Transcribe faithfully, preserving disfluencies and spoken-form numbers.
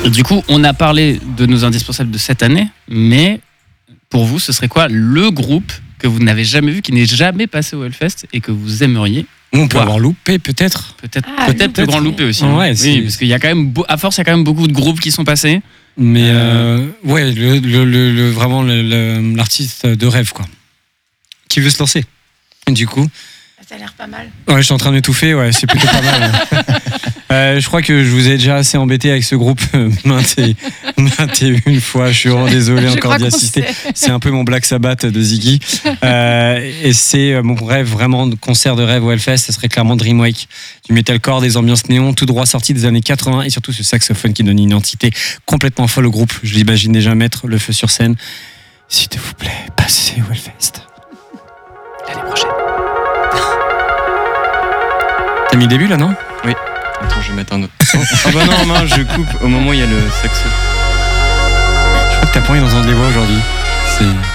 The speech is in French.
Et du coup, on a parlé de nos indispensables de cette année, mais pour vous, ce serait quoi le groupe que vous n'avez jamais vu, qui n'est jamais passé au Hellfest et que vous aimeriez On peut voir. avoir loupé peut-être. Peut-être, Ah, peut-être le loupé. grand loupé aussi. Ouais, hein. c'est- Oui, parce qu'il y a quand même, beau- à force, il y a quand même beaucoup de groupes qui sont passés. Mais euh, ouais, le, le, le, le- vraiment le- le- l'artiste de rêve, quoi. Qui veut se lancer. Du coup, Ça a l'air pas mal. ouais, je suis en train d'étouffer, ouais, c'est plutôt pas mal. Euh, je crois que je vous ai déjà assez embêté avec ce groupe euh, maintes et, maintes et une fois. Je suis vraiment désolé Je encore crois d'y qu'on assister. sait. C'est un peu mon Black Sabbath de Ziggy. Euh, et c'est mon rêve, vraiment, de concert de rêve au Hellfest. Ce serait clairement Dreamwake. Du metalcore, des ambiances néon, tout droit sorti des années quatre-vingts. Et surtout ce saxophone qui donne une identité complètement folle au groupe. Je l'imagine déjà mettre le feu sur scène. S'il vous plaît, passez au Hellfest. L'année prochaine. T'as mis le début là, non? Attends, je vais mettre un autre. Ah bah non, mince, je coupe au moment où il y a le saxo. Je crois que t'as poigné dans un de les voix aujourd'hui. C'est.